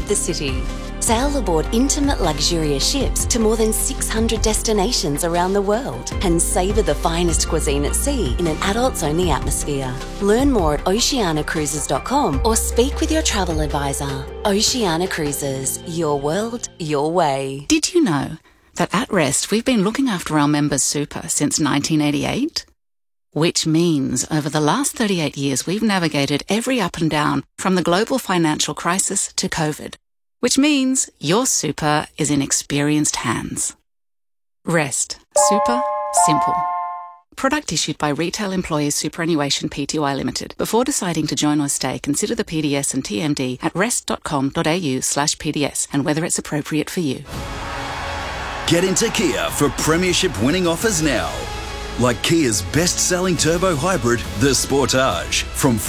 the city. Sail aboard intimate, luxurious ships to more than 600 destinations around the world and savour the finest cuisine at sea in an adults-only atmosphere. Learn more at oceanacruises.com or speak with your travel advisor. Oceania Cruises, your world, your way. Did you know that at Rest we've been looking after our members' super since 1988? Which means over the last 38 years we've navigated every up and down from the global financial crisis to COVID. Which means your super is in experienced hands. Rest. Super. Simple. Product issued by Retail Employers Superannuation Pty Limited. Before deciding to join or stay, consider the PDS and TMD at rest.com.au/PDS and whether it's appropriate for you. Get into Kia for premiership winning offers now. Like Kia's best-selling turbo hybrid, the Sportage, from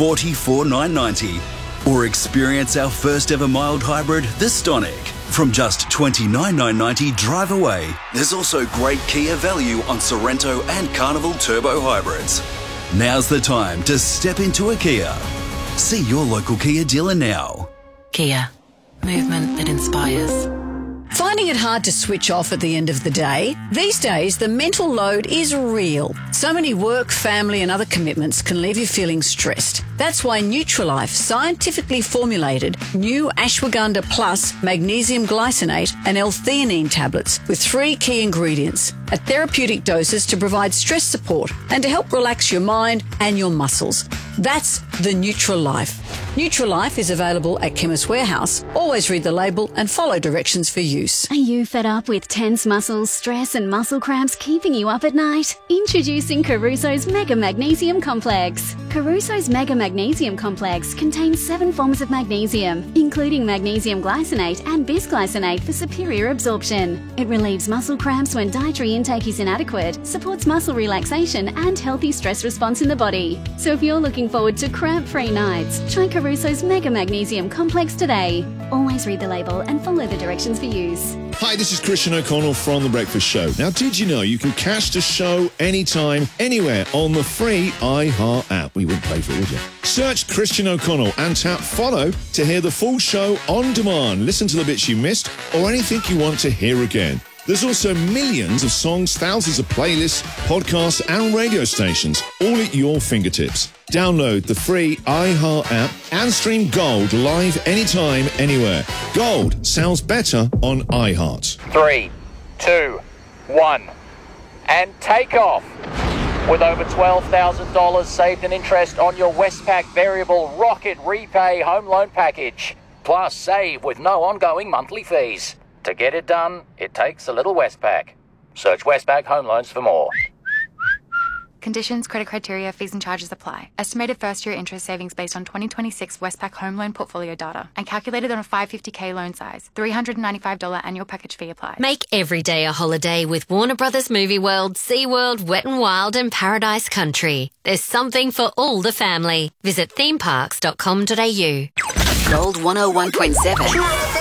$44,990. Or experience our first ever mild hybrid, the Stonic, from just $29,990 drive away. There's also great Kia value on Sorrento and Carnival turbo hybrids. Now's the time to step into a Kia. See your local Kia dealer now. Kia. Movement that inspires. Finding it hard to switch off at the end of the day? These days, the mental load is real. So many work, family and other commitments can leave you feeling stressed. That's why Nutrilife scientifically formulated new Ashwagandha Plus magnesium glycinate and L-theanine tablets with 3 key ingredients at therapeutic doses to provide stress support and to help relax your mind and your muscles. That's the Nutrilife. Nutrilife is available at Chemist Warehouse. Always read the label and follow directions for use. Are you fed up with tense muscles, stress and muscle cramps keeping you up at night? Introducing Caruso's Mega Magnesium Complex. Caruso's Mega Magnesium Complex contains 7 forms of magnesium, including magnesium glycinate and bisglycinate for superior absorption. It relieves muscle cramps when dietary intake is inadequate, supports muscle relaxation and healthy stress response in the body. So if you're looking forward to cramp-free nights, try Caruso's Mega Magnesium Complex today. Always read the label and follow the directions for use. Hi, this is Christian O'Connell from The Breakfast Show. Now, did you know you can catch the show anytime, anywhere on the free iHeart app? Well, you wouldn't pay for it, would you? Search Christian O'Connell and tap follow to hear the full show on demand. Listen to the bits you missed or anything you want to hear again. There's also millions of songs, thousands of playlists, podcasts and radio stations, all at your fingertips. Download the free iHeart app and stream Gold live anytime, anywhere. Gold sounds better on iHeart. 3, 2, 1, and take off. With over $12,000 saved in interest on your Westpac Variable Rocket Repay Home Loan Package. Plus save with no ongoing monthly fees. To get it done, it takes a little Westpac. Search Westpac Home Loans for more. Conditions, credit criteria, fees and charges apply. Estimated first-year interest savings based on 2026 Westpac home loan portfolio data and calculated on a $550K loan size. $395 annual package fee applies. Make every day a holiday with Warner Brothers Movie World, SeaWorld, Wet n Wild and Paradise Country. There's something for all the family. Visit themeparks.com.au. Gold 101.7.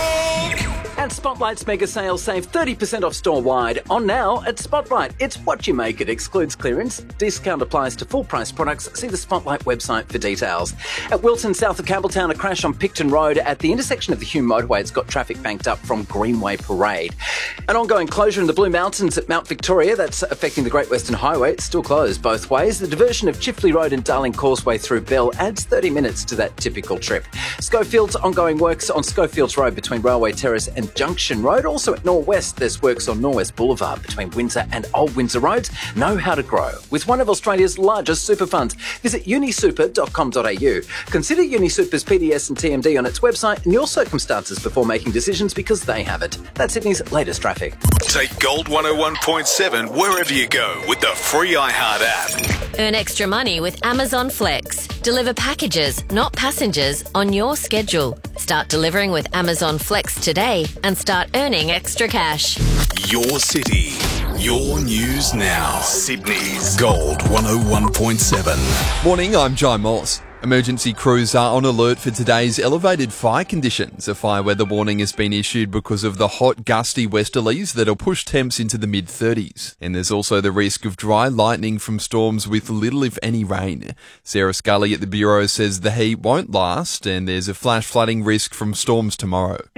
At Spotlight's mega sale, save 30% off store-wide. On now at Spotlight. It's what you make it. Excludes clearance. Discount applies to full-price products. See the Spotlight website for details. At Wilton, south of Campbelltown, a crash on Picton Road at the intersection of the Hume motorway. It's got traffic banked up from Greenway Parade. An ongoing closure in the Blue Mountains at Mount Victoria. That's affecting the Great Western Highway. It's still closed both ways. The diversion of Chifley Road and Darling Causeway through Bell adds 30 minutes to that typical trip. Schofield's ongoing works on Schofields Road between Railway Terrace and Junction Road. Also at Norwest, there's works on Norwest Boulevard between Windsor and Old Windsor Roads. Know how to grow with one of Australia's largest super funds. Visit unisuper.com.au. Consider Unisuper's PDS and TMD on its website and your circumstances before making decisions because they have it. That's Sydney's latest traffic. Take Gold 101.7 wherever you go with the free iHeart app. Earn extra money with Amazon Flex. Deliver packages, not passengers, on your schedule. Start delivering with Amazon Flex today and start earning extra cash. Your city, your news now. Sydney's Gold 101.7. Morning, I'm Jai Moss. Emergency crews are on alert for today's elevated fire conditions. A fire weather warning has been issued because of the hot, gusty westerlies that'll push temps into the mid-30s. And there's also the risk of dry lightning from storms with little, if any, rain. Sarah Scully at the Bureau says the heat won't last and there's a flash flooding risk from storms tomorrow.